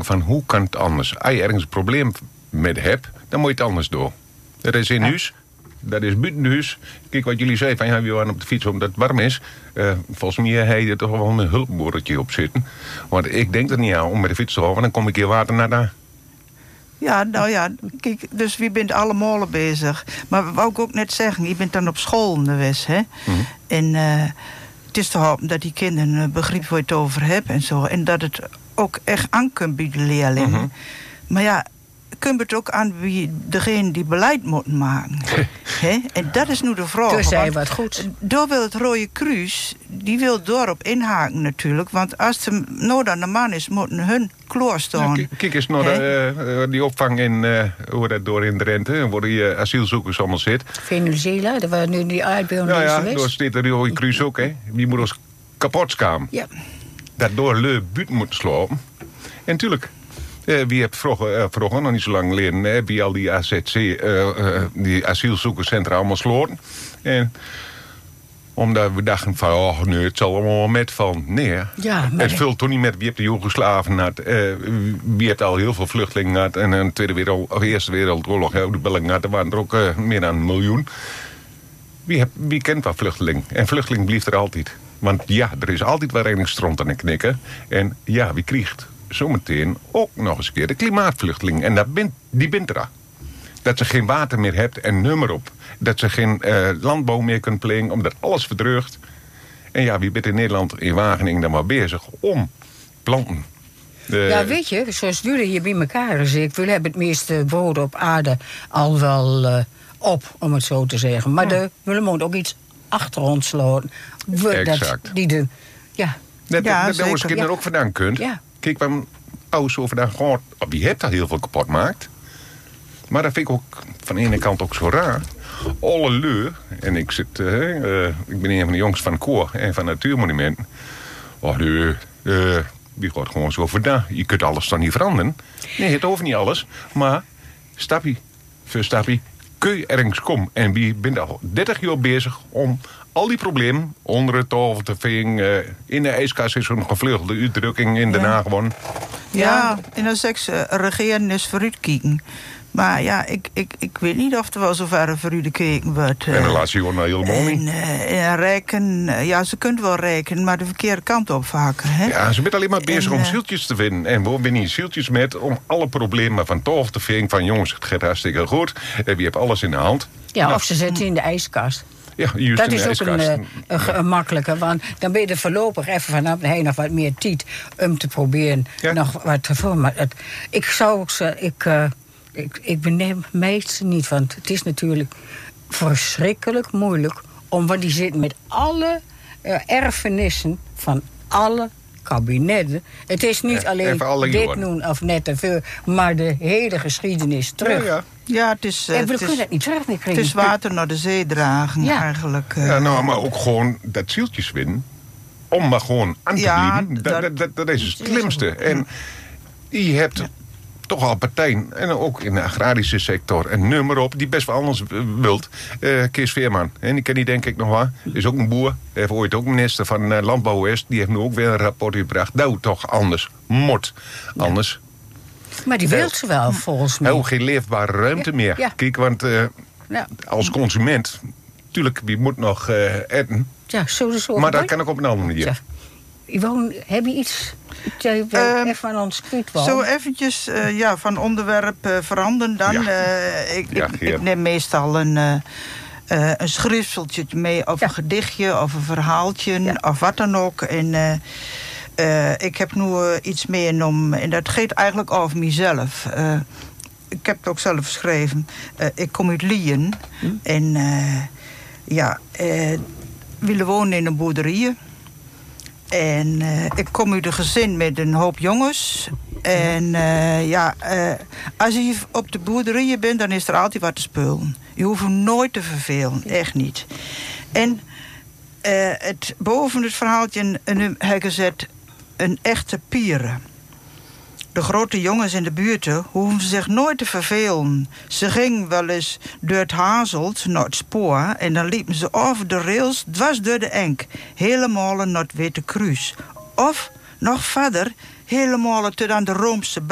van hoe kan het anders? Als je ergens een probleem met hebt, dan moet je het anders doen. Dat is in huis, dat is buiten huis. Kijk wat jullie zeiden, van we waren op de fiets omdat het warm is. Volgens mij heb je er toch wel een hulpboertje op zitten. Want ik denk er niet aan om met de fiets te gaan, want dan kom ik hier water naar daar. Ja, nou ja, kijk, dus wie bent allemaal bezig. Maar wou ik ook net zeggen, je bent dan op school geweest, hè? Mm-hmm. En het is te hopen dat die kinderen begrip waar je het over hebt en zo. En dat het ook echt aan kunt bij de leerlingen. Mm-hmm. Maar ja, kunt het ook aan wie degene die beleid moeten maken. He? En dat is nu de vraag. Dus zei wat goed. Door wil het Rode Kruis, die wil daarop inhaken natuurlijk. Want als het nood aan de man is, moeten hun kloor staan. Ja, kijk eens naar die opvang in, hoe dat door in Drenthe, waar die asielzoekers allemaal zit. Venezuela, daar waren nu die aardbeelden geweest. Ja, daar zit de Rode Kruis ook, hè. Die moet ons kapot schamen. Ja. Dat door le buurt moet slopen. En natuurlijk. Wie hebt vroeger, nog niet zo lang geleden, heb je al die AZC, die asielzoekerscentra allemaal sloten. En omdat we dachten van, oh nee, het zal allemaal met van. Nee, ja, het vult toch niet met wie hebt de Joegoslaven gehad, wie hebt al heel veel vluchtelingen gehad. En een Eerste Wereldoorlog, de Belgen gehad, er waren er ook meer dan 1 miljoen. Wie kent wat vluchteling? En vluchteling blijft er altijd. Want ja, er is altijd waar een stront aan het knikken. En ja, wie krijgt zometeen ook nog eens een keer de klimaatvluchteling. En die bent er. Dat ze geen water meer hebt en nummer op. Dat ze geen landbouw meer kunnen plegen, omdat alles verdreugt. En ja, wie bent in Nederland, in Wageningen, dan maar bezig om planten. Ja, weet je, zoals jullie hier bij elkaar zitten, we hebben het meeste brood op aarde al wel op, om het zo te zeggen. Maar we moeten ook iets achter ons laten. Exact. Dat onze kinderen ook vandaan kunt. Ja. Kijk, waarom ouders over daar gewoon, wie hebt daar heel veel kapot gemaakt. Maar dat vind ik ook van de ene kant ook zo raar. Alle leur, en ik ben een van de jongens van het koor en van Natuurmonumenten. Oh, die gaat gewoon zo vandaan. Je kunt alles dan niet veranderen. Nee, het hoeft niet alles. Maar stapje voor stapje kun je ergens komen. En wie bent al 30 jaar bezig om al die problemen onder het tafel te vingen. In de ijskast is zo'n gevleugelde uitdrukking in Den Haag gewoon. Ja, en dan zeg ze, regeren is vooruitkijken. Maar ja, ik weet niet of er wel zo ver vooruit gekeken wordt. En dan laat ze gewoon helemaal niet. En rekenen, ja, ze kunt wel rekenen, maar de verkeerde kant op vaker. Hè? Ja, ze bent alleen maar bezig om zieltjes te vinden. En we winnen zieltjes met om alle problemen van tafel te vingen. Van jongens, het gaat hartstikke goed. En wie hebt alles in de hand. Ja, of ze zetten in de ijskast. Ja, juist dat is ook een makkelijke, want dan ben je er voorlopig even vanaf. Dan heb je nog wat meer tijd om te proberen nog wat te vormen. Maar ik zou ook zeggen, ik beneem meestal niet, want het is natuurlijk verschrikkelijk moeilijk want die zitten met alle erfenissen van alle kabinetten. Het is niet alleen dit doen of net te veel, maar de hele geschiedenis terug. Ja, het is. We kunnen het niet terug meer krijgen. Het is water naar de zee dragen, eigenlijk. Ja, nou, maar ook gewoon dat zieltjes winnen. Om maar gewoon aan te blijven. Dat is het slimste. En je hebt toch al partijen, en ook in de agrarische sector, een nummer op die best wel anders wilt. Kees Veerman, en die ken die denk ik nog wel. Is ook een boer, heeft ooit ook minister van Landbouw West. Die heeft nu ook weer een rapport gebracht. Nou, toch anders. Mot. Anders. Maar die wil ze wel, volgens mij. Geen leefbare ruimte meer. Ja. Kijk, want als consument, natuurlijk, wie moet nog eten. Ja, zo. Maar dat kan ook op een andere manier. Ja. Yvonne, heb je iets even van ons kwijt? Zo eventjes van onderwerp veranderen dan. Ja. Ik neem meestal een schrifseltje mee of een gedichtje of een verhaaltje of wat dan ook. En ik heb nu iets meegenomen en dat gaat eigenlijk over mezelf. Ik heb het ook zelf geschreven. Ik kom uit Lien en we wonen in een boerderij. En ik kom uit een gezin met een hoop jongens. En als je op de boerderijen bent, dan is er altijd wat te spullen. Je hoeft nooit te vervelen, echt niet. En boven het verhaaltje heb ik gezet een echte pieren. De grote jongens in de buurt hoeven zich nooit te vervelen. Ze gingen wel eens door het hazelt naar het spoor en dan liepen ze over de rails dwars door de enk, helemaal naar het Witte Kruis. Of nog verder, helemaal tot aan de Roomse